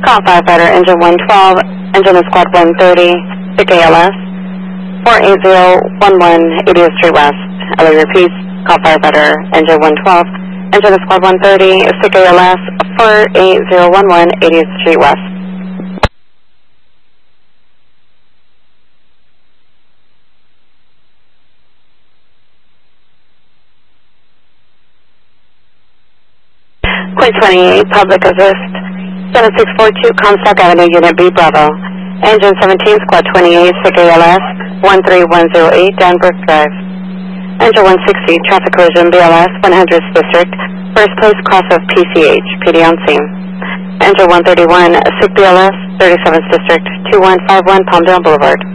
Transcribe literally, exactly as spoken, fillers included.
Call firefighter engine one twelve, engine of squad one thirty, sick A L S, four eight zero one one eightieth Street West. L A repeats, call firefighter engine one twelve, engine of squad one thirty, sick A L S, four eight zero one one eightieth Street West. Queen twenty-eight, public assist, seven six four two, Comstock Avenue, Unit B, Bravo. Engine seventeen, Squad twenty-eight, sick A L S, one three one zero eight, Danbrook Drive. Engine one sixty, traffic collision, B L S, one hundredth District, first place cross of P C H, P D on scene. Engine one thirty-one, sick B L S, thirty-seventh District, two one five one, Palmdale Boulevard.